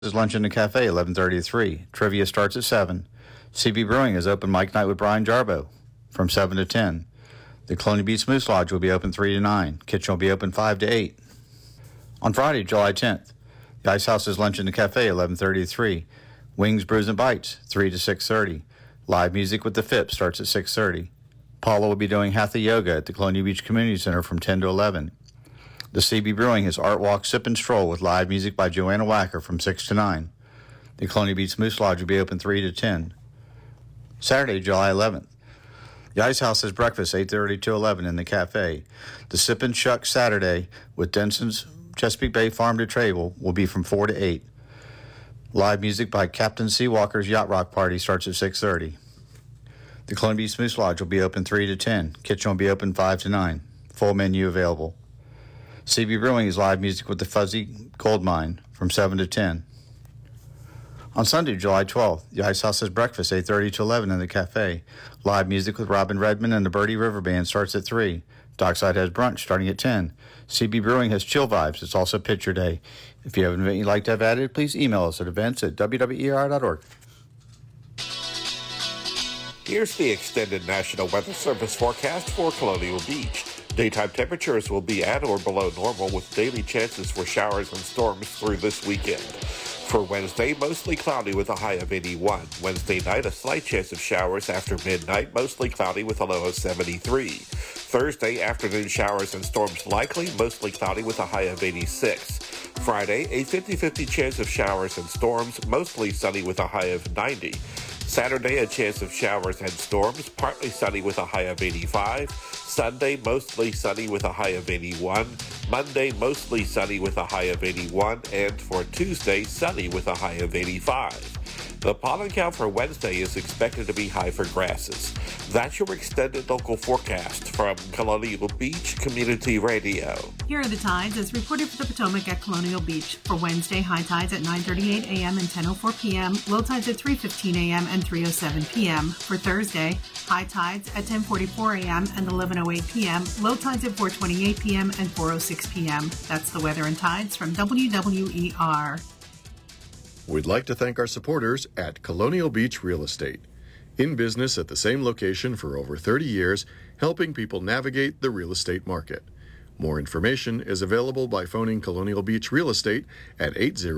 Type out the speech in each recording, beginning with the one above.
is lunch in the cafe, 11:30 to 3. Trivia starts at 7. CB Brewing is open mic night with Brian Jarbo from 7 to 10. The Colonial Beach Moose Lodge will be open 3 to 9. Kitchen will be open 5 to 8. On Friday, July 10th, the Ice House is lunch in the cafe, 11:30 to 3. Wings, Brews, and Bites, 3 to 6:30. Live music with the FIP starts at 6:30. Paula will be doing Hatha Yoga at the Colonial Beach Community Center from 10 to 11. The CB Brewing has Art Walk, Sip, and Stroll with live music by Joanna Wacker from 6 to 9. The Colonial Beach Moose Lodge will be open 3 to 10. Saturday, July 11th. The Ice House has breakfast 8:30 to 11 in the cafe. The Sip and Shuck Saturday with Denson's Chesapeake Bay Farm to Table will be from 4 to 8. Live music by Captain Seawalker's Yacht Rock Party starts at 6:30. The Colonial Beach Moose Lodge will be open 3 to 10. Kitchen will be open 5 to 9. Full menu available. CB Brewing is live music with the Fuzzy Gold Mine from 7 to 10. On Sunday, July 12th, the Ice House has breakfast 8:30 to 11 in the cafe. Live music with Robin Redmond and the Birdie River Band starts at 3. Dockside has brunch starting at 10. CB Brewing has Chill Vibes. It's also Picture Day. If you have an event you'd like to have added, please email us at events@wwer.org. Here's the extended National Weather Service forecast for Colonial Beach. Daytime temperatures will be at or below normal with daily chances for showers and storms through this weekend. For Wednesday, mostly cloudy with a high of 81. Wednesday night, a slight chance of showers after midnight, mostly cloudy with a low of 73. Thursday, afternoon showers and storms likely, mostly cloudy with a high of 86. Friday, a 50-50 chance of showers and storms, mostly sunny with a high of 90. Saturday, a chance of showers and storms, partly sunny with a high of 85. Sunday, mostly sunny with a high of 81. Monday, mostly sunny with a high of 81. And for Tuesday, sunny with a high of 85. The pollen count for Wednesday is expected to be high for grasses. That's your extended local forecast from Colonial Beach Community Radio. Here are the tides as reported for the Potomac at Colonial Beach. For Wednesday, high tides at 9:38 a.m. and 10:04 p.m., low tides at 3:15 a.m. and 3:07 p.m. For Thursday, high tides at 10:44 a.m. and 11:08 p.m., low tides at 4:28 p.m. and 4:06 p.m. That's the weather and tides from WWER. We'd like to thank our supporters at Colonial Beach Real Estate. In business at the same location for over 30 years, helping people navigate the real estate market. More information is available by phoning Colonial Beach Real Estate at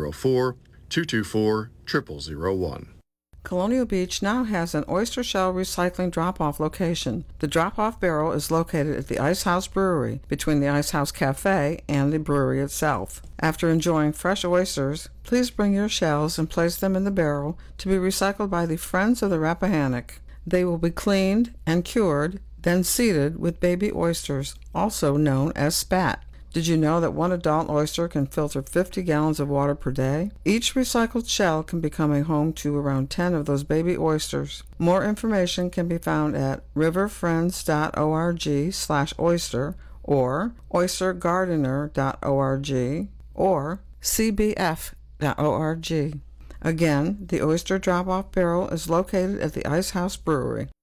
804-224-0001. Colonial Beach now has an oyster shell recycling drop-off location. The drop-off barrel is located at the Ice House Brewery, between the Ice House Cafe and the brewery itself. After enjoying fresh oysters, please bring your shells and place them in the barrel to be recycled by the Friends of the Rappahannock. They will be cleaned and cured, then seeded with baby oysters, also known as spat. Did you know that one adult oyster can filter 50 gallons of water per day? Each recycled shell can become a home to around 10 of those baby oysters. More information can be found at riverfriends.org/oyster or oystergardener.org or cbf.org. Again, the oyster drop-off barrel is located at the Ice House Brewery.